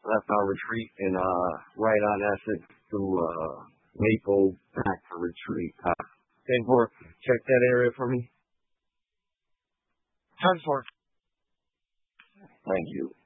left our retreat and right on Essex to Maple back to retreat. 10-4, check that area for me. 10-4. Thank you.